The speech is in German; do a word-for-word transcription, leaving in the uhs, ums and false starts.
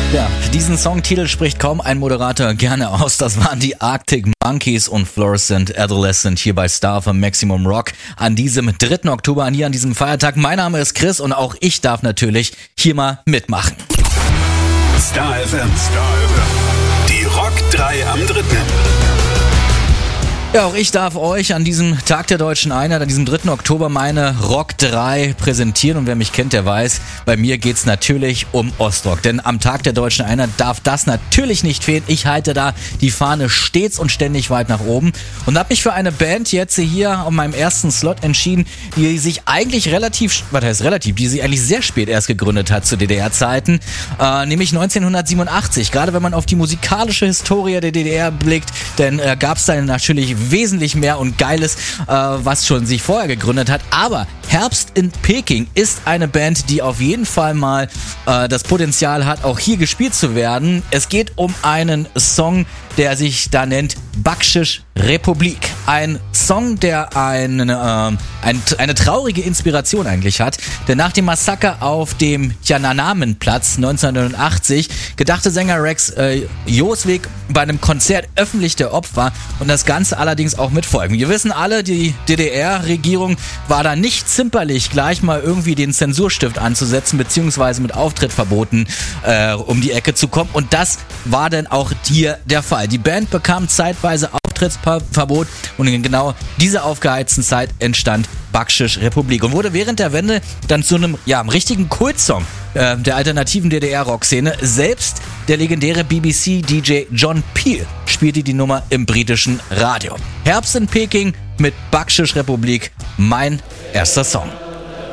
Ja, diesen Songtitel spricht kaum ein Moderator gerne aus. Das waren die Arctic Monkeys und Fluorescent Adolescent hier bei Star von Maximum Rock an diesem dritten Oktober, hier an diesem Feiertag. Mein Name ist Chris und auch ich darf natürlich hier mal mitmachen. Star F M, Star F M, die Rock drei am dritten. Ja, auch ich darf euch an diesem Tag der Deutschen Einheit, an diesem dritten Oktober meine Rock drei präsentieren. Und wer mich kennt, der weiß, bei mir geht's natürlich um Ostrock. Denn am Tag der Deutschen Einheit darf das natürlich nicht fehlen. Ich halte da die Fahne stets und ständig weit nach oben. Und habe mich für eine Band jetzt hier auf meinem ersten Slot entschieden, die sich eigentlich relativ, was heißt relativ, die sich eigentlich sehr spät erst gegründet hat zu D D R-Zeiten. Äh, nämlich neunzehnhundertsiebenundachtzig. Gerade wenn man auf die musikalische Historie der D D R blickt, denn äh, gab's da natürlich wesentlich mehr und Geiles, äh, was schon sich vorher gegründet hat. Aber Herbst in Peking ist eine Band, die auf jeden Fall mal äh, das Potenzial hat, auch hier gespielt zu werden. Es geht um einen Song, der sich da nennt Bakschisch Republik. Ein Song, der ein, äh, ein, eine traurige Inspiration eigentlich hat. Denn nach dem Massaker auf dem Tiananmenplatz neunzehnhundertachtzig gedachte Sänger Rex äh, Joswig bei einem Konzert öffentlich der Opfer und das Ganze allerdings auch mit Folgen. Wir wissen alle, die D D R-Regierung war da nicht zimperlich, gleich mal irgendwie den Zensurstift anzusetzen, beziehungsweise mit Auftrittverboten äh, um die Ecke zu kommen. Und das war dann auch hier der Fall. Die Band bekam zeitweise Auftrittsverbot und in genau dieser aufgeheizten Zeit entstand Bakschisch Republik und wurde während der Wende dann zu einem, ja, einem richtigen Kultsong äh, der alternativen D D R-Rock-Szene. Selbst der legendäre B B C-D J John Peel spielte die Nummer im britischen Radio. Herbst in Peking mit Bakschisch Republik, mein erster Song.